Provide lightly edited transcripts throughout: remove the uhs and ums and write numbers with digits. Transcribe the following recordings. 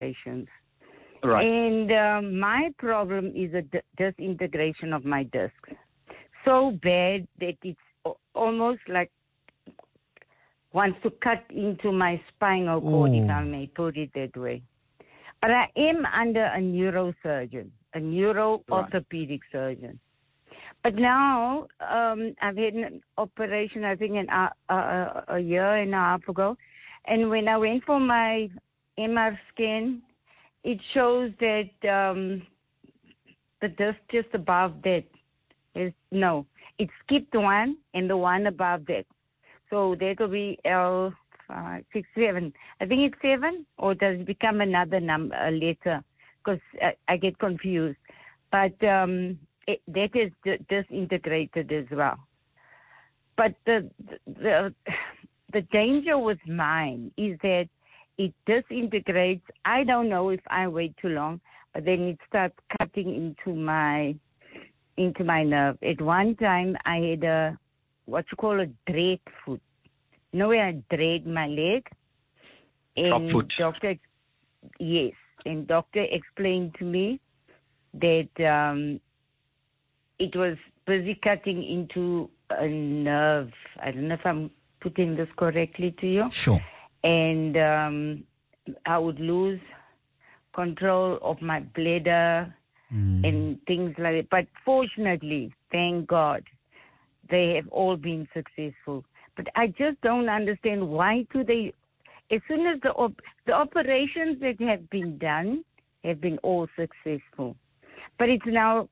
Right. And my problem is a disintegration of my discs. So bad that it's almost like wants to cut into my spinal cord, if I may put it that way. But I am under a neurosurgeon, a neuro-orthopedic surgeon. But now I've had an operation, I think, a year and a half ago. And when I went for my MR scan, it shows that the disc just above that it skipped one and the one above that. So that will be L5, 6, 7. I think it's 7, or does it become another number, a letter? Because I get confused. But that is disintegrated as well. But the danger with mine is that it disintegrates. I don't know if I wait too long, but then it starts cutting into my nerve. At one time, I had what you call a dread foot. You know where I dread my leg? Drop foot. Yes. And doctor explained to me that it was busy cutting into a nerve. I don't know if I'm putting this correctly to you. Sure. And I would lose control of my bladder and things like that. But fortunately, thank God, they have all been successful. But I just don't understand why do they, as soon as the operations that have been done have been all successful. But it's now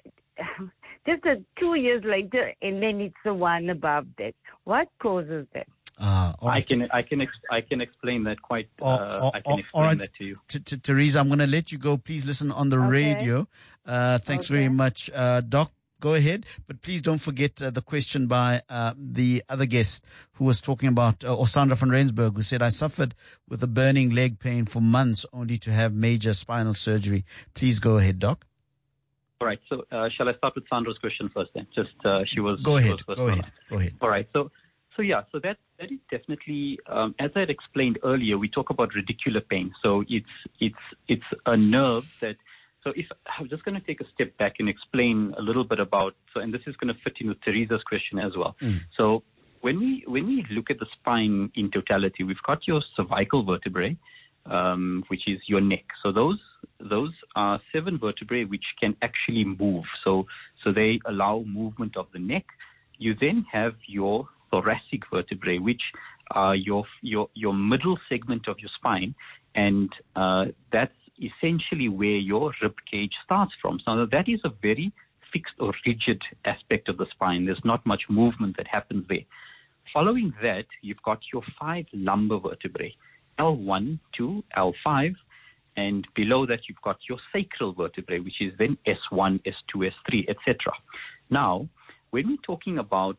just 2 years later, and then it's the one above that. What causes that? I can explain that quite. I can explain that to you. Teresa, I'm going to let you go. Please listen on the radio. Thanks very much, Doc. Go ahead, but please don't forget the question by the other guest who was talking about, or Sandra van Rensburg, who said, I suffered with a burning leg pain for months only to have major spinal surgery. Please go ahead, Doc. All right. So shall I start with Sandra's question first then? Just she was. Go ahead. First Go ahead. All right. So that is definitely, as I had explained earlier, we talk about radicular pain. So it's a nerve that. So if I'm just going to take a step back and explain a little bit about, and this is going to fit in with Teresa's question as well. So when we look at the spine in totality, we've got your cervical vertebrae, which is your neck. So those are 7 vertebrae which can actually move. So they allow movement of the neck. You then have your thoracic vertebrae, which are your middle segment of your spine, and that's essentially where your rib cage starts from. So that is a very fixed or rigid aspect of the spine. There's not much movement that happens there. Following that, you've got your 5 lumbar vertebrae, L1 to L5, and below that you've got your sacral vertebrae, which is then S1, S2, S3, etc. Now, when we're talking about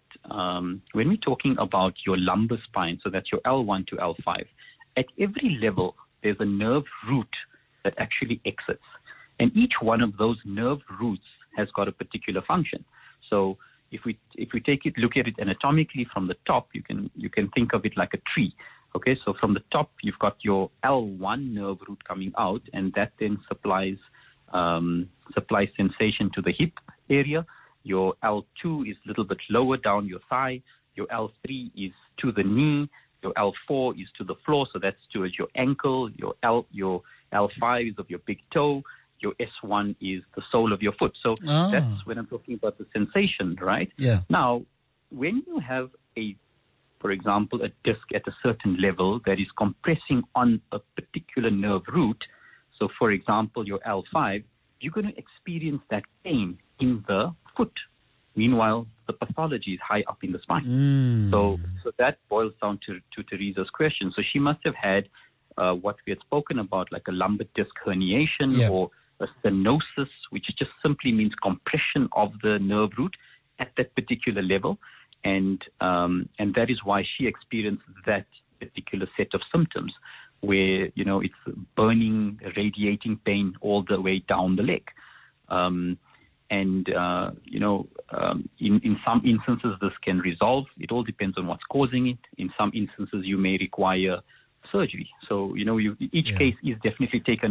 your lumbar spine, so that's your L1 to L5, at every level there's a nerve root that actually exits. And each one of those nerve roots has got a particular function. So if we look at it anatomically from the top, you can think of it like a tree. Okay, so from the top you've got your L1 nerve root coming out, and that then supplies sensation to the hip area. Your L2 is a little bit lower down your thigh. Your L3 is to the knee. Your L4 is to the floor, so that's towards your ankle. Your L5 is of your big toe. Your S1 is the sole of your foot. So that's when I'm talking about the sensation, right? Yeah. Now, when you have for example, a disc at a certain level that is compressing on a particular nerve root, so for example, your L5, you're going to experience that pain in the foot. Meanwhile, the pathology is high up in the spine. So that boils down to Teresa's question. So she must have had what we had spoken about, like a lumbar disc herniation or a stenosis, which just simply means compression of the nerve root at that particular level. And that is why she experienced that particular set of symptoms where, it's burning, radiating pain all the way down the leg. In some instances, this can resolve. It all depends on what's causing it. In some instances, you may require surgery. So, each case is definitely taken